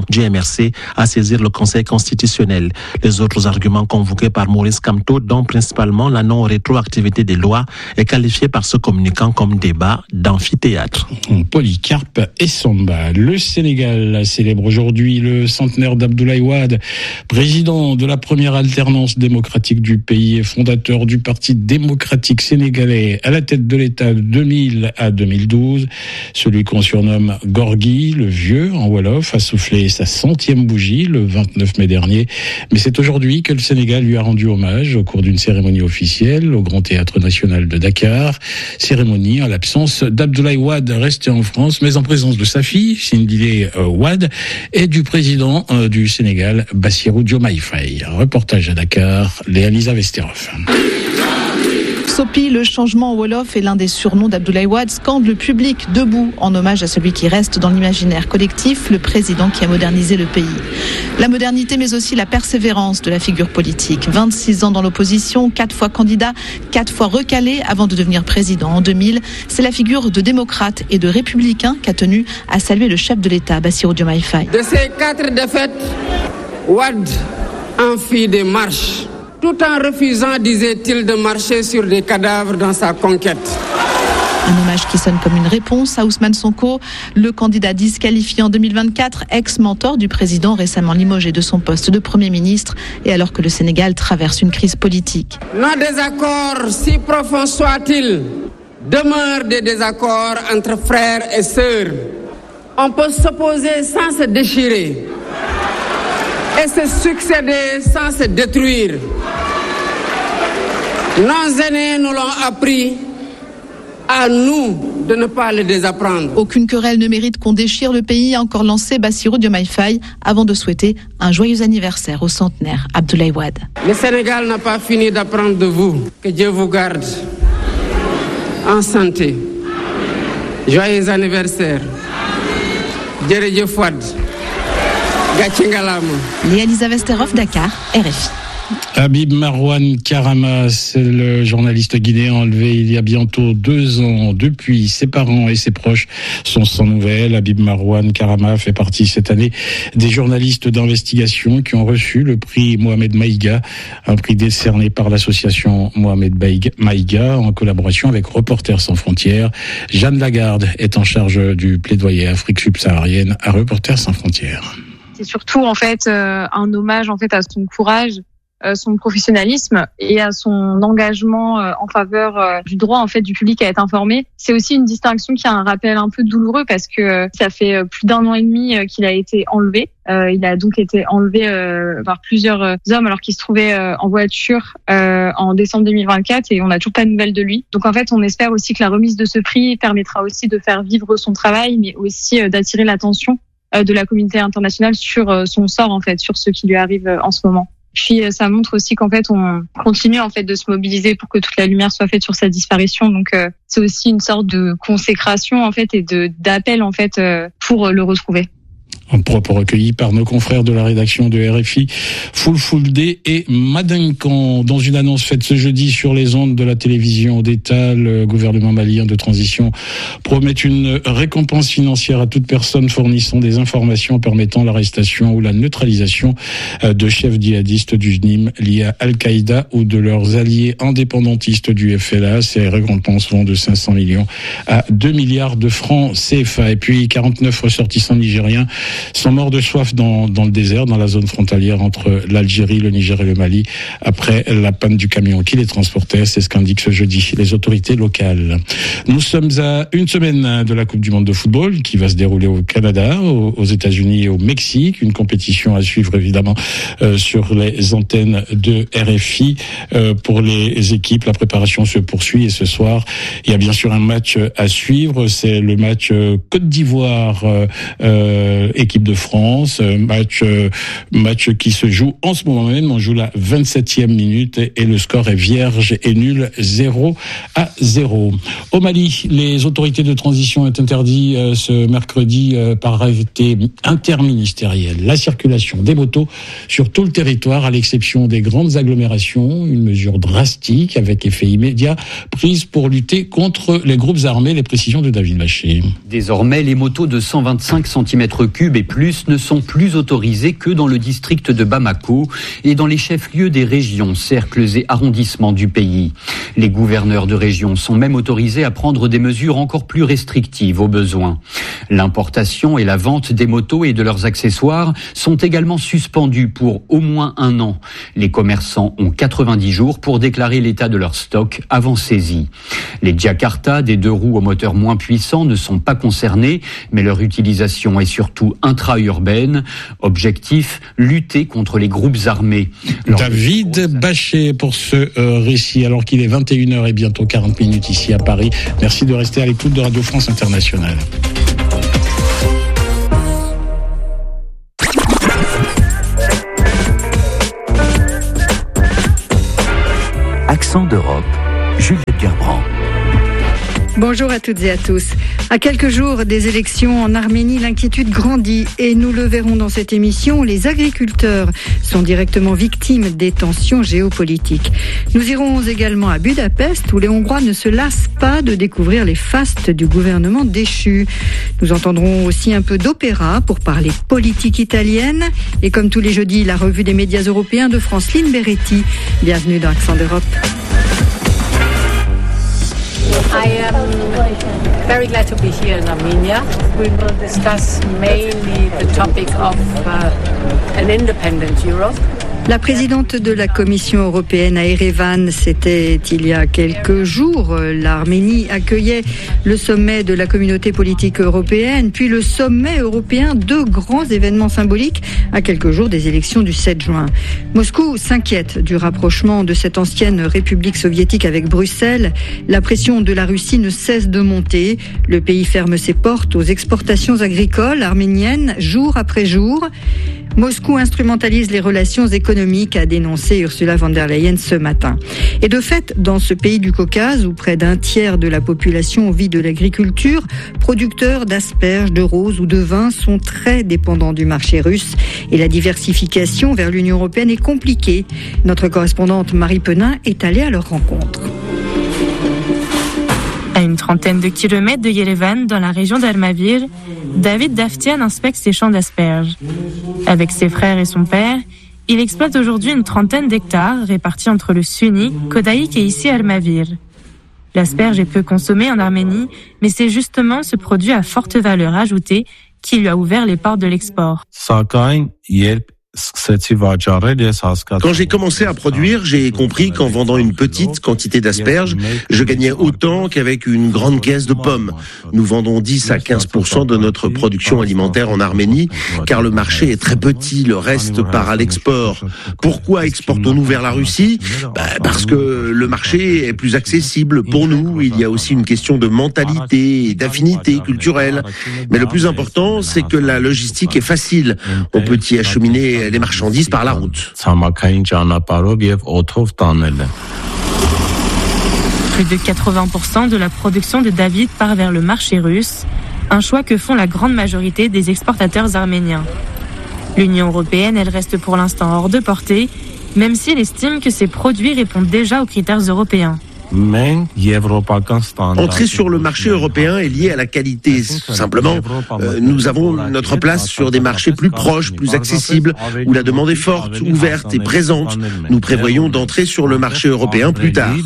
Speaker 12: du M R C à saisir le Conseil constitutionnel. Les autres arguments convoqués par Maurice Kamto, dont principalement la non-rétroactivité des lois, est qualifiée par ce communicant comme débat d'amphithéâtre.
Speaker 10: Polycarpe et Samba. Le Sénégal célèbre aujourd'hui le centenaire d'Abdoulaye Wade, président de la première alternance démocratique du pays et fondateur du Parti démocratique sénégalais à la tête de l'État de deux mille à deux mille douze. Celui qu'on surnomme Gorgui, le vieux en Wolof, a soufflé sa centième bougie le vingt-neuf mai dernier. Mais c'est aujourd'hui que le Sénégal lui a rendu hommage au cours d'une cérémonie officielle au Grand Théâtre National de Dakar. Cérémonie en l'absence d'Abdoulaye Wade resté en France, mais en présence de sa fille, Sindile Wade, et du président du Sénégal, Bassirou Diomaye Faye. Reportage à Dakar, Léa-Lisa Vesterhoff.
Speaker 13: Sopi, le changement en Wolof est l'un des surnoms d'Abdoulaye Wade, scande le public debout en hommage à celui qui reste dans l'imaginaire collectif, le président qui a modernisé le pays. La modernité mais aussi la persévérance de la figure politique. vingt-six ans dans l'opposition, quatre fois candidat, quatre fois recalé avant de devenir président en deux mille. C'est la figure de démocrate et de républicain qu'a tenu à saluer le chef de l'État, Bassirou Diomaye Faye.
Speaker 14: De ces quatre défaites, Wade en fit des marches. Tout en refusant, disait-il, de marcher sur des cadavres dans sa conquête.
Speaker 13: Un hommage qui sonne comme une réponse à Ousmane Sonko, le candidat disqualifié en deux mille vingt-quatre, ex-mentor du président récemment limogé de son poste de Premier ministre, et alors que le Sénégal traverse une crise politique.
Speaker 14: Nos désaccords, si profonds soient-ils, demeurent des désaccords entre frères et sœurs. On peut s'opposer sans se déchirer et se succéder sans se détruire. Nos aînés nous l'ont appris, à nous de ne pas le désapprendre.
Speaker 13: Aucune querelle ne mérite qu'on déchire le pays, a encore lancé Bassirou Diomaye Faye avant de souhaiter un joyeux anniversaire au centenaire Abdoulaye Wade.
Speaker 14: Le Sénégal n'a pas fini d'apprendre de vous. Que Dieu vous garde en santé. Joyeux anniversaire. Djeredjeuf Wade.
Speaker 13: Léa-Lisa Vesterhoff, Dakar, R F I.
Speaker 10: Habib Marwan Karama, c'est le journaliste guinéen enlevé il y a bientôt deux ans. Depuis, ses parents et ses proches sont sans nouvelles. Habib Marwan Karama fait partie cette année des journalistes d'investigation qui ont reçu le prix Mohamed Maïga, un prix décerné par l'association Mohamed Maïga en collaboration avec Reporters sans frontières. Jeanne Lagarde est en charge du plaidoyer Afrique subsaharienne à Reporters sans frontières.
Speaker 15: C'est surtout en fait euh, un hommage en fait à son courage, euh, son professionnalisme et à son engagement euh, en faveur euh, du droit en fait du public à être informé. C'est aussi une distinction qui a un rappel un peu douloureux parce que euh, ça fait euh, plus d'un an et demi euh, qu'il a été enlevé. Euh, il a donc été enlevé euh, par plusieurs euh, hommes alors qu'il se trouvait euh, en voiture euh, en décembre deux mille vingt-quatre et on n'a toujours pas de nouvelles de lui. Donc en fait, on espère aussi que la remise de ce prix permettra aussi de faire vivre son travail, mais aussi euh, d'attirer l'attention de la communauté internationale sur son sort en fait, sur ce qui lui arrive en ce moment. Puis ça montre aussi qu'en fait on continue en fait de se mobiliser pour que toute la lumière soit faite sur sa disparition. Donc euh, c'est aussi une sorte de consécration en fait et de d'appel en fait euh, pour le retrouver.
Speaker 10: En propre recueilli par nos confrères de la rédaction de R F I, Fulfulde et Madenkan. Dans une annonce faite ce jeudi sur les ondes de la télévision d'État, le gouvernement malien de transition promet une récompense financière à toute personne fournissant des informations permettant l'arrestation ou la neutralisation de chefs djihadistes du J N I M liés à Al-Qaïda ou de leurs alliés indépendantistes du F L A. Ces récompenses vont de cinq cents millions à deux milliards de francs C F A. Et puis quarante-neuf ressortissants nigériens sont morts de soif dans, dans le désert, dans la zone frontalière entre l'Algérie, le Niger et le Mali, après la panne du camion qui les transportait. C'est ce qu'indiquent ce jeudi les autorités locales. Nous sommes à une semaine de la Coupe du Monde de football qui va se dérouler au Canada, aux, aux États-Unis et au Mexique. Une compétition à suivre évidemment euh, sur les antennes de R F I. Euh, pour les équipes, la préparation se poursuit et ce soir, il y a bien sûr un match à suivre. C'est le match euh, Côte d'Ivoire euh, euh, équipe de France, match match qui se joue en ce moment même. On joue la vingt-septième minute et, et le score est vierge et nul, zéro à zéro. Au Mali, les autorités de transition ont interdit euh, ce mercredi euh, par arrêté interministériel la circulation des motos sur tout le territoire à l'exception des grandes agglomérations. Une mesure drastique avec effet immédiat prise pour lutter contre les groupes armés. Les précisions de David Maché.
Speaker 16: Désormais, les motos de cent vingt-cinq centimètres cubes et plus ne sont plus autorisés que dans le district de Bamako et dans les chefs-lieux des régions, cercles et arrondissements du pays. Les gouverneurs de région sont même autorisés à prendre des mesures encore plus restrictives au besoin. L'importation et la vente des motos et de leurs accessoires sont également suspendues pour au moins un an. Les commerçants ont quatre-vingt-dix jours pour déclarer l'état de leur stock avant saisie. Les Jakarta, des deux roues au moteur moins puissant, ne sont pas concernés, mais leur utilisation est surtout intra-urbaine. Objectif, lutter contre les groupes armés. Lors
Speaker 10: David de... Bachet pour ce euh, récit, alors qu'il est vingt et une heures et bientôt quarante minutes ici à Paris. Merci de rester à l'écoute de Radio France Internationale.
Speaker 7: Accent d'Europe, Juliette Gerbrand.
Speaker 17: Bonjour à toutes et à tous. À quelques jours des élections en Arménie, l'inquiétude grandit et nous le verrons dans cette émission, les agriculteurs sont directement victimes des tensions géopolitiques. Nous irons également à Budapest où les Hongrois ne se lassent pas de découvrir les fastes du gouvernement déchu. Nous entendrons aussi un peu d'opéra pour parler politique italienne et comme tous les jeudis, la revue des médias européens de Franceline Beretti. Bienvenue dans Accent d'Europe.
Speaker 18: I am very glad to be here in Armenia. We will discuss mainly the topic of uh, an independent Europe.
Speaker 17: La présidente de la Commission européenne à Erevan, c'était il y a quelques jours. L'Arménie accueillait le sommet de la communauté politique européenne, puis le sommet européen, deux grands événements symboliques à quelques jours des élections du sept juin. Moscou s'inquiète du rapprochement de cette ancienne république soviétique avec Bruxelles. La pression de la Russie ne cesse de monter. Le pays ferme ses portes aux exportations agricoles arméniennes jour après jour. Moscou instrumentalise les relations économiques, a dénoncé Ursula von der Leyen ce matin. Et de fait, dans ce pays du Caucase, où près d'un tiers de la population vit de l'agriculture, producteurs d'asperges, de roses ou de vin sont très dépendants du marché russe. Et la diversification vers l'Union européenne est compliquée. Notre correspondante Marie Penin est allée à leur rencontre.
Speaker 19: À une trentaine de kilomètres de Yerevan, dans la région d'Armavir, David Daftian inspecte ses champs d'asperges. Avec ses frères et son père, il exploite aujourd'hui une trentaine d'hectares répartis entre le Sunni, Kodaïk et ici Armavir. L'asperge est peu consommée en Arménie, mais c'est justement ce produit à forte valeur ajoutée qui lui a ouvert les portes de l'export.
Speaker 20: Quand j'ai commencé à produire, j'ai compris qu'en vendant une petite quantité d'asperges, je gagnais autant qu'avec une grande caisse de pommes. Nous vendons dix à quinze pour cent de notre production alimentaire en Arménie, car le marché est très petit, le reste part à l'export. Pourquoi exportons-nous vers la Russie ? Bah, parce que le marché est plus accessible pour nous. Il y a aussi une question de mentalité et d'affinité culturelle. Mais le plus important, c'est que la logistique est facile. On peut y acheminer les marchandises par la route.
Speaker 19: Plus de quatre-vingts pour cent de la production de David part vers le marché russe, un choix que font la grande majorité des exportateurs arméniens. L'Union européenne, elle reste pour l'instant hors de portée, même si elle estime que ces produits répondent déjà aux critères européens.
Speaker 20: Entrer sur le marché européen est lié à la qualité. Simplement, euh, nous avons notre place sur des marchés plus proches, plus accessibles, où la demande est forte, ouverte et présente. Nous prévoyons d'entrer sur le marché européen plus tard.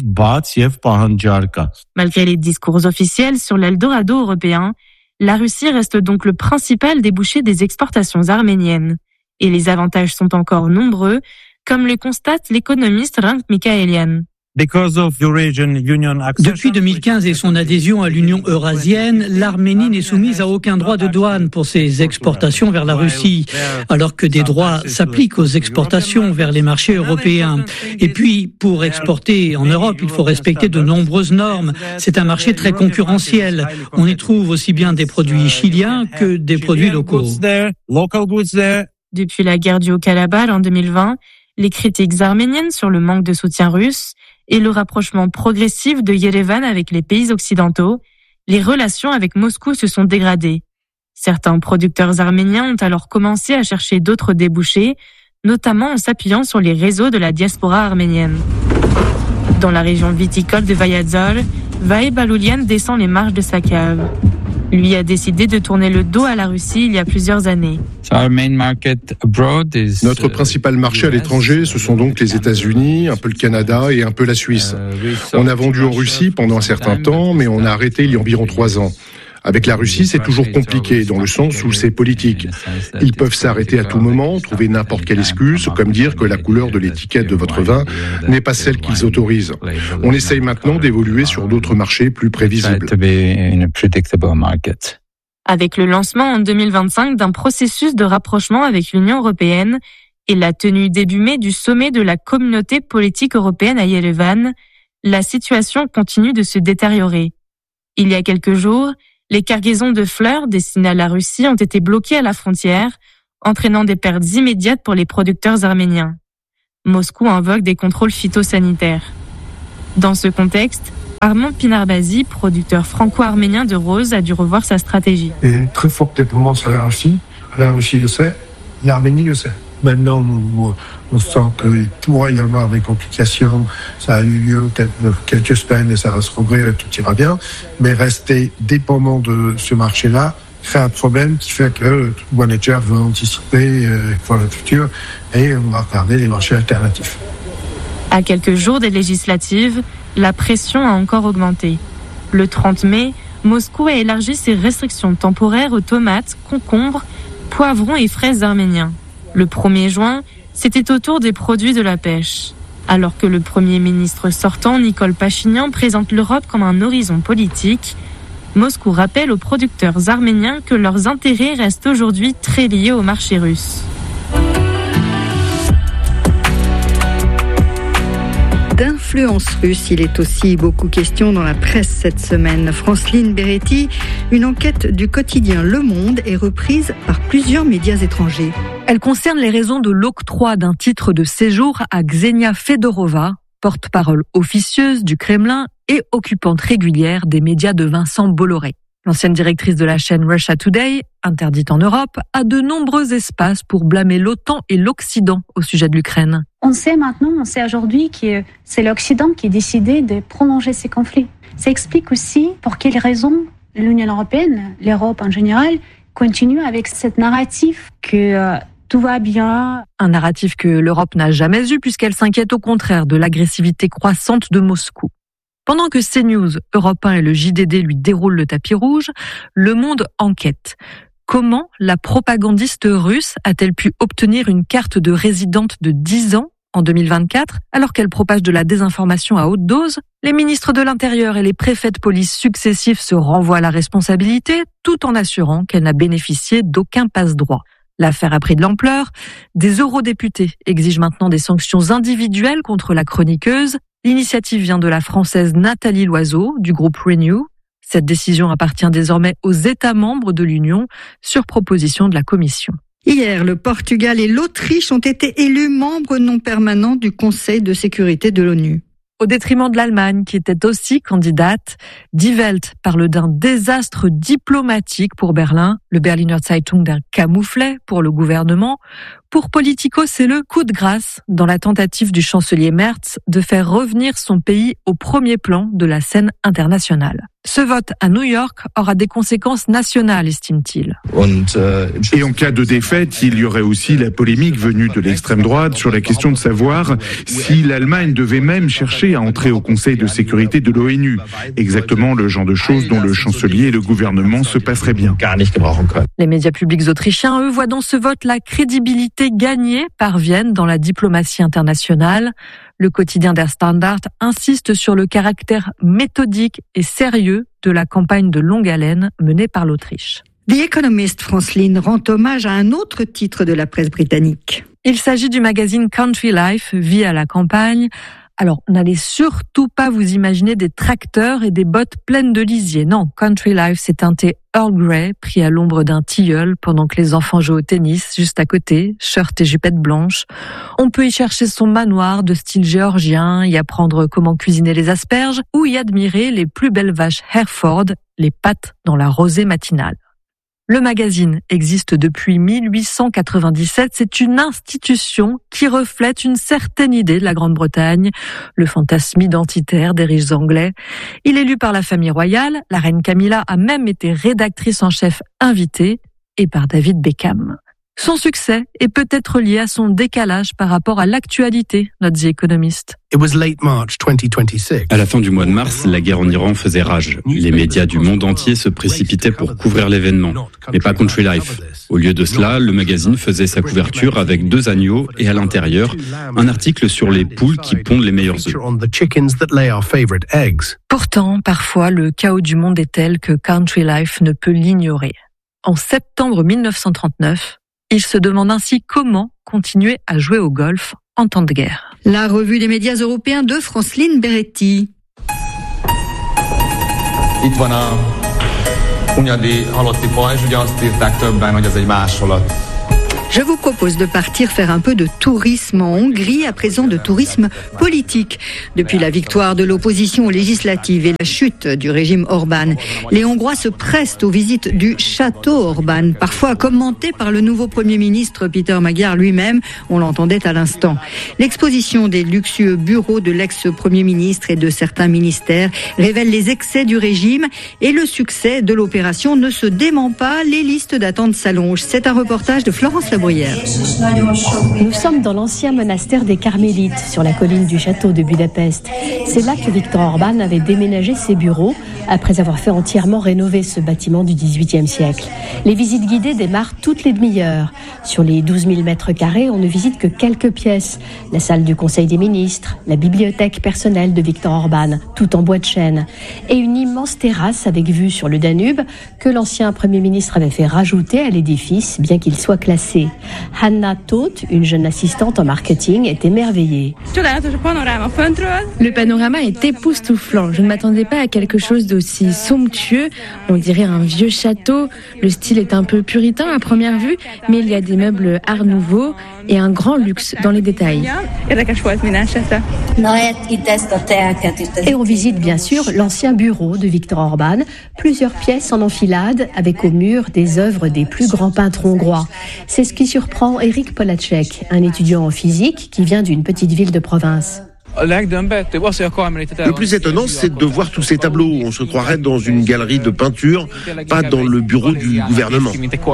Speaker 19: Malgré les discours officiels sur l'Eldorado européen, la Russie reste donc le principal débouché des exportations arméniennes. Et les avantages sont encore nombreux, comme le constate l'économiste Rank Mikaelian.
Speaker 21: Depuis deux mille quinze et son adhésion à l'Union eurasienne, l'Arménie n'est soumise à aucun droit de douane pour ses exportations vers la Russie, alors que des droits s'appliquent aux exportations vers les marchés européens. Et puis, pour exporter en Europe, il faut respecter de nombreuses normes. C'est un marché très concurrentiel. On y trouve aussi bien des produits chiliens que des produits locaux.
Speaker 19: Depuis la guerre du Haut-Karabakh en deux mille vingt, les critiques arméniennes sur le manque de soutien russe et le rapprochement progressif de Yerevan avec les pays occidentaux, les relations avec Moscou se sont dégradées. Certains producteurs arméniens ont alors commencé à chercher d'autres débouchés, notamment en s'appuyant sur les réseaux de la diaspora arménienne. Dans la région viticole de Vayadzor, Vahe Baloulian descend les marches de sa cave. lui a décidé de tourner le dos à la Russie il y a plusieurs années.
Speaker 3: Notre principal marché à l'étranger, ce sont donc les États-Unis, un peu le Canada et un peu la Suisse. On a vendu en Russie pendant un certain temps, mais on a arrêté il y a environ trois ans. Avec la Russie, c'est toujours compliqué, dans le sens où c'est politique. Ils peuvent s'arrêter à tout moment, trouver n'importe quelle excuse, comme dire que la couleur de l'étiquette de votre vin n'est pas celle qu'ils autorisent. On essaye maintenant d'évoluer sur d'autres marchés plus prévisibles.
Speaker 19: Avec le lancement en deux mille vingt-cinq d'un processus de rapprochement avec l'Union européenne et la tenue début mai du sommet de la communauté politique européenne à Yerevan, la situation continue de se détériorer. Il y a quelques jours, les cargaisons de fleurs destinées à la Russie ont été bloquées à la frontière, entraînant des pertes immédiates pour les producteurs arméniens. Moscou invoque des contrôles phytosanitaires. Dans ce contexte, Armand Pinarbazi, producteur franco-arménien de roses, a dû revoir sa stratégie.
Speaker 22: Il y a une très forte dépendance à la Russie. La Russie le sait, l'Arménie le sait. Maintenant, nous, on sent qu'il pourrait y avoir des complications. Ça a eu lieu peut-être quelques semaines et ça va se rouvrir et tout ira bien. Mais rester dépendant de ce marché-là crée un problème qui fait que Manager veut anticiper euh, pour le futur et on va regarder les marchés alternatifs.
Speaker 19: À quelques jours des législatives, la pression a encore augmenté. Le trente mai, Moscou a élargi ses restrictions temporaires aux tomates, concombres, poivrons et fraises arméniens. Le premier juin, c'était au tour des produits de la pêche. Alors que le Premier ministre sortant, Nicole Pachinian, présente l'Europe comme un horizon politique, Moscou rappelle aux producteurs arméniens que leurs intérêts restent aujourd'hui très liés au marché russe.
Speaker 17: D'influence russe, il est aussi beaucoup question dans la presse cette semaine. Franceline Beretti, une enquête du quotidien Le Monde est reprise par plusieurs médias étrangers.
Speaker 4: Elle concerne les raisons de l'octroi d'un titre de séjour à Ksenia Fedorova, porte-parole officieuse du Kremlin et occupante régulière des médias de Vincent Bolloré. L'ancienne directrice de la chaîne Russia Today, interdite en Europe, a de nombreux espaces pour blâmer l'OTAN et l'Occident au sujet de l'Ukraine.
Speaker 23: On sait maintenant, on sait aujourd'hui que c'est l'Occident qui a décidé de prolonger ces conflits. Ça explique aussi pour quelles raisons l'Union européenne, l'Europe en général, continue avec cette narrative que euh, tout va bien.
Speaker 4: Un narratif que l'Europe n'a jamais eu puisqu'elle s'inquiète au contraire de l'agressivité croissante de Moscou. Pendant que CNews, Europe un et le J D D lui déroulent le tapis rouge, Le Monde enquête. Comment la propagandiste russe a-t-elle pu obtenir une carte de résidente de dix ans en deux mille vingt-quatre, alors qu'elle propage de la désinformation à haute dose? Les ministres de l'Intérieur et les préfets de police successifs se renvoient à la responsabilité, tout en assurant qu'elle n'a bénéficié d'aucun passe-droit. L'affaire a pris de l'ampleur. Des eurodéputés exigent maintenant des sanctions individuelles contre la chroniqueuse. L'initiative vient de la Française Nathalie Loiseau, du groupe Renew. Cette décision appartient désormais aux États membres de l'Union, sur proposition de la Commission.
Speaker 17: Hier, le Portugal et l'Autriche ont été élus membres non permanents du Conseil de sécurité de l'ONU.
Speaker 4: Au détriment de l'Allemagne, qui était aussi candidate. Die Welt parle d'un désastre diplomatique pour Berlin, le Berliner Zeitung d'un camouflet pour le gouvernement. Pour Politico, c'est le coup de grâce dans la tentative du chancelier Merz de faire revenir son pays au premier plan de la scène internationale. Ce vote à New York aura des conséquences nationales, estime-t-il.
Speaker 24: Et en cas de défaite, il y aurait aussi la polémique venue de l'extrême droite sur la question de savoir si l'Allemagne devait même chercher à entrer au Conseil de sécurité de l'ONU. Exactement le genre de choses dont le chancelier et le gouvernement se passeraient bien.
Speaker 4: Les médias publics autrichiens, eux, voient dans ce vote la crédibilité gagnée par Vienne dans la diplomatie internationale. Le quotidien Der Standard insiste sur le caractère méthodique et sérieux de la campagne de longue haleine menée par l'Autriche.
Speaker 17: The Economist, Franceline, rend hommage à un autre titre de la presse britannique.
Speaker 4: Il s'agit du magazine Country Life, Vie à la campagne. Alors, n'allez surtout pas vous imaginer des tracteurs et des bottes pleines de lisier. Non, Country Life, c'est un thé Earl Grey pris à l'ombre d'un tilleul pendant que les enfants jouent au tennis juste à côté, shirt et jupette blanche. On peut y chercher son manoir de style géorgien, y apprendre comment cuisiner les asperges ou y admirer les plus belles vaches Hereford, les pattes dans la rosée matinale. Le magazine existe depuis mille huit cent quatre-vingt-dix-sept. C'est une institution qui reflète une certaine idée de la Grande-Bretagne, le fantasme identitaire des riches anglais. Il est lu par la famille royale. La reine Camilla a même été rédactrice en chef invitée, et par David Beckham. Son succès est peut-être lié à son décalage par rapport à l'actualité, note The Economist.
Speaker 2: À la fin du mois de mars, la guerre en Iran faisait rage. Les médias du monde entier se précipitaient pour couvrir l'événement, mais pas Country Life. Au lieu de cela, le magazine faisait sa couverture avec deux agneaux et à l'intérieur, un article sur les poules qui pondent les meilleurs œufs.
Speaker 4: Pourtant, parfois, le chaos du monde est tel que Country Life ne peut l'ignorer. En septembre mille neuf cent trente-neuf, il se demande ainsi comment continuer à jouer au golf en temps de guerre.
Speaker 17: La revue des médias européens de Franceline Beretti.
Speaker 5: Itt van a Hunyadi halotti pajzs, ugye azt írták többen, hogy ez egy másolat.
Speaker 17: Je vous propose de partir faire un peu de tourisme en Hongrie, à présent de tourisme politique. Depuis la victoire de l'opposition aux législatives et la chute du régime Orban, les Hongrois se pressent aux visites du château Orban, parfois commenté par le nouveau Premier ministre Peter Magyar lui-même, on l'entendait à l'instant. L'exposition des luxueux bureaux de l'ex-Premier ministre et de certains ministères révèle les excès du régime et le succès de l'opération ne se dément pas, les listes d'attente s'allongent. C'est un reportage de Florence Labouille.
Speaker 6: Nous sommes dans l'ancien monastère des Carmélites, sur la colline du château de Budapest. C'est là que Viktor Orban avait déménagé ses bureaux, après avoir fait entièrement rénover ce bâtiment du dix-huitième siècle. Les visites guidées démarrent toutes les demi-heures. Sur les douze mille mètres carrés, on ne visite que quelques pièces. La salle du Conseil des ministres, la bibliothèque personnelle de Viktor Orban, tout en bois de chêne, et une immense terrasse avec vue sur le Danube que l'ancien Premier ministre avait fait rajouter à l'édifice, bien qu'il soit classé. Hanna Todt, une jeune assistante en marketing, est émerveillée.
Speaker 8: Le panorama est époustouflant. Je ne m'attendais pas à quelque chose d'aussi somptueux. On dirait un vieux château. Le style est un peu puritain à première vue, mais il y a des meubles art nouveau et un grand luxe dans les détails.
Speaker 6: Et on visite bien sûr l'ancien bureau de Viktor Orban, plusieurs pièces en enfilade avec au mur des œuvres des plus grands peintres hongrois. C'est ce qui surprend Eric Polacek, un étudiant en physique qui vient d'une petite ville de province.
Speaker 20: Le plus étonnant, c'est de voir tous ces tableaux. On se croirait dans une galerie de peinture, pas dans le bureau du gouvernement.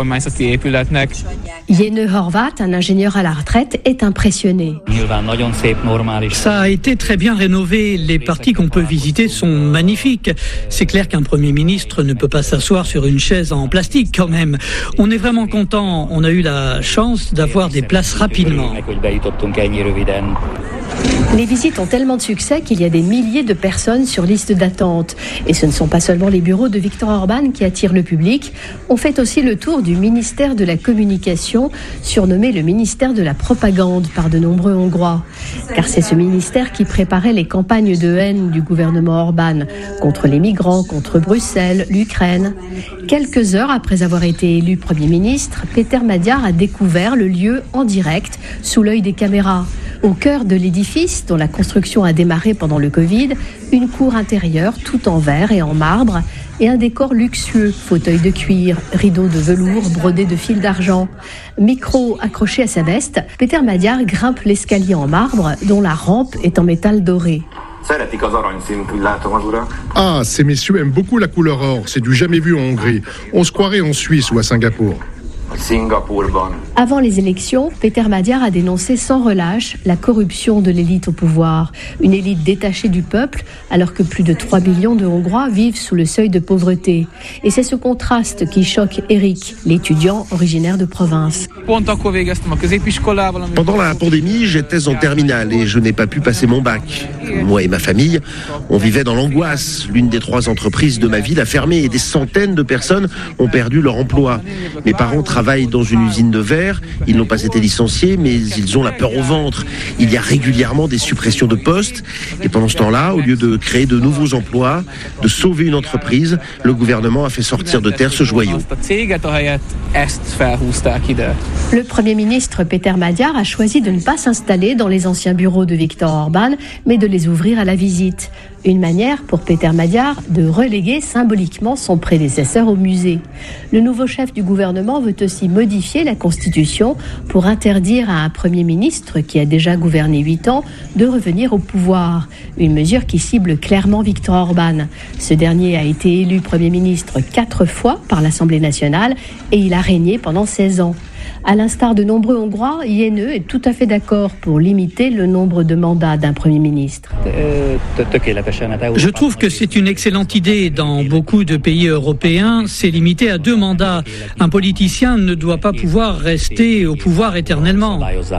Speaker 6: Yene Horvat, un ingénieur à la retraite, est impressionné.
Speaker 21: Ça a été très bien rénové. Les parties qu'on peut visiter sont magnifiques. C'est clair qu'un Premier ministre ne peut pas s'asseoir sur une chaise en plastique quand même. On est vraiment content. On a eu la chance d'avoir des places rapidement.
Speaker 6: Les visites ont tellement de succès qu'il y a des milliers de personnes sur liste d'attente. Et ce ne sont pas seulement les bureaux de Viktor Orban qui attirent le public. On fait aussi le tour du ministère de la Communication, surnommé le ministère de la Propagande par de nombreux Hongrois. Car c'est ce ministère qui préparait les campagnes de haine du gouvernement Orban contre les migrants, contre Bruxelles, l'Ukraine. Quelques heures après avoir été élu Premier ministre, Peter Magyar a découvert le lieu en direct, sous l'œil des caméras. Au cœur de l'édifice, dont la construction a démarré pendant le Covid, une cour intérieure tout en verre et en marbre et un décor luxueux, fauteuils de cuir, rideaux de velours brodés de fils d'argent. Micro accroché à sa veste, Peter Magyar grimpe l'escalier en marbre dont la rampe est en métal doré.
Speaker 3: Ah, ces messieurs aiment beaucoup la couleur or. C'est du jamais vu en Hongrie. On se croirait en Suisse ou à Singapour.
Speaker 6: Avant les élections, Peter Magyar a dénoncé sans relâche la corruption de l'élite au pouvoir. Une élite détachée du peuple, alors que plus de trois millions de Hongrois vivent sous le seuil de pauvreté. Et c'est ce contraste qui choque Eric, l'étudiant originaire de province.
Speaker 20: Pendant la pandémie, j'étais en terminale et je n'ai pas pu passer mon bac. Moi et ma famille, on vivait dans l'angoisse. L'une des trois entreprises de ma ville a fermé et des centaines de personnes ont perdu leur emploi. Mes parents travaillent travaillent dans une usine de verre. Ils n'ont pas été licenciés, mais ils ont la peur au ventre. Il y a régulièrement des suppressions de postes. Et pendant ce temps-là, au lieu de créer de nouveaux emplois, de sauver une entreprise, le gouvernement a fait sortir de terre ce joyau.
Speaker 6: Le Premier ministre Péter Magyar a choisi de ne pas s'installer dans les anciens bureaux de Viktor Orban, mais de les ouvrir à la visite. Une manière pour Péter Magyar de reléguer symboliquement son prédécesseur au musée. Le nouveau chef du gouvernement veut aussi modifier la Constitution pour interdire à un Premier ministre qui a déjà gouverné huit ans de revenir au pouvoir. Une mesure qui cible clairement Viktor Orban. Ce dernier a été élu Premier ministre quatre fois par l'Assemblée nationale et il a régné pendant seize ans. À l'instar de nombreux Hongrois, I N E est tout à fait d'accord pour limiter le nombre de mandats d'un Premier ministre.
Speaker 21: Je trouve que c'est une excellente idée. Dans beaucoup de pays européens, c'est limité à deux mandats. Un politicien ne doit pas pouvoir rester au pouvoir éternellement.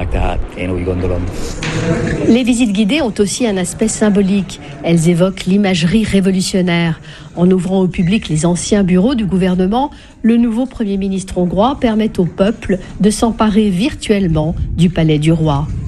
Speaker 6: Les visites guidées ont aussi un aspect symbolique. Elles évoquent l'imagerie révolutionnaire. En ouvrant au public les anciens bureaux du gouvernement, le nouveau Premier ministre hongrois permet au peuple de s'emparer virtuellement du palais du roi.